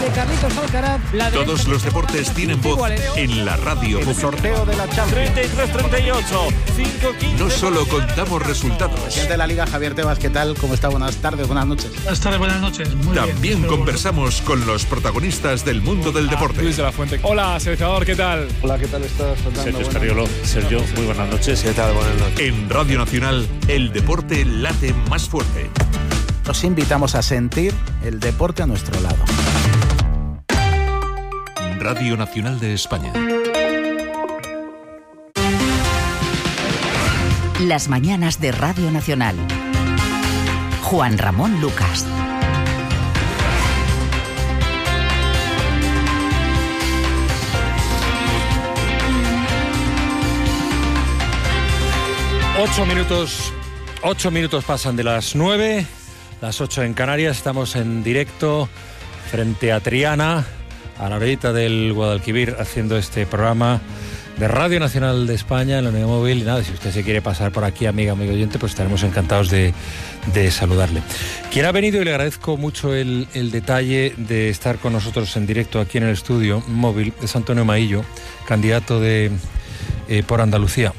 Carlitos Alcaraz. Todos los deportes tienen voz en la radio. El sorteo de la Champions. 33-38, 5-15. No solo contamos resultados. Presidente de la Liga, Javier Tebas, ¿qué tal? ¿Cómo está? Buenas tardes, buenas noches. Buenas tardes, buenas noches. Muy También bien. conversamos con los protagonistas del mundo del deporte. Luis de la Fuente. Hola, seleccionador, ¿qué tal? Hola, ¿qué tal estás, Fernando? Sergio Escariolo. Sergio, muy buenas noches. ¿Qué tal? Buenas noches. En Radio Nacional, el deporte late más fuerte. Os invitamos a sentir el deporte a nuestro lado. Radio Nacional de España. Las mañanas de Radio Nacional. Juan Ramón Lucas. Ocho minutos pasan de las 9, las 8 en Canarias. Estamos en directo frente a Triana, a la orillita del Guadalquivir, haciendo este programa de Radio Nacional de España en la unidad móvil. Y nada, si usted se quiere pasar por aquí, amigo oyente, pues estaremos encantados de saludarle. Quien ha venido, y le agradezco mucho el detalle de estar con nosotros en directo aquí en el estudio móvil, es Antonio Maillo, candidato por Andalucía.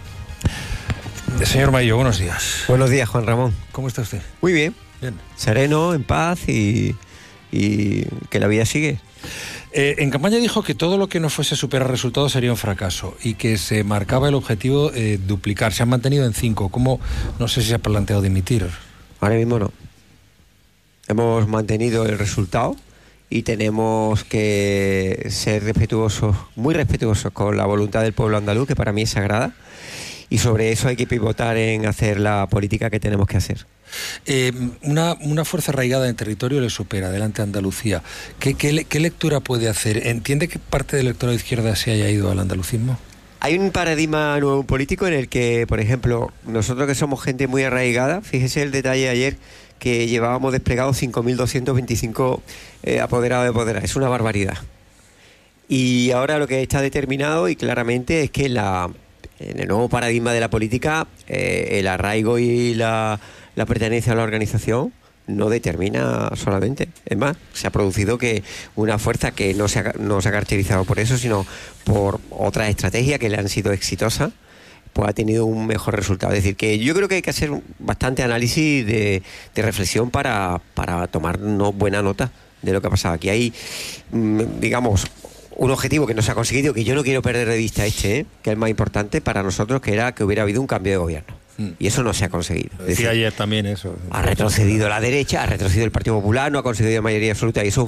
Señor Maillo, buenos días. Buenos días, Juan Ramón. ¿Cómo está usted? Muy bien. Bien. Sereno, en paz y que la vida sigue. En campaña dijo que todo lo que no fuese superar resultados sería un fracaso y que se marcaba el objetivo duplicar. Se han mantenido en 5. ¿Cómo? No sé si se ha planteado dimitir. Ahora mismo no. Hemos mantenido el resultado y tenemos que ser respetuosos, muy respetuosos con la voluntad del pueblo andaluz, que para mí es sagrada. Y sobre eso hay que pivotar en hacer la política que tenemos que hacer. Una fuerza arraigada en territorio le supera, adelante Andalucía. ¿Qué lectura puede hacer? ¿Entiende que parte del electorado de izquierda se haya ido al andalucismo? Hay un paradigma nuevo político en el que, por ejemplo, nosotros que somos gente muy arraigada, fíjese el detalle ayer que llevábamos desplegados 5.225 apoderados de poder. Es una barbaridad. Y ahora lo que está determinado y claramente es que en el nuevo paradigma de la política, el arraigo y la pertenencia a la organización no determina solamente. Es más, se ha producido que una fuerza que no se ha caracterizado por eso, sino por otras estrategias que le han sido exitosas, pues ha tenido un mejor resultado. Es decir, que yo creo que hay que hacer bastante análisis de reflexión para tomar buena nota de lo que ha pasado. Aquí hay, digamos, un objetivo que no se ha conseguido, que yo no quiero perder de vista que es el más importante para nosotros, que era que hubiera habido un cambio de gobierno. Y eso no se ha conseguido. Decía ayer también eso. Ha retrocedido la derecha, ha retrocedido el Partido Popular, no ha conseguido mayoría absoluta, y eso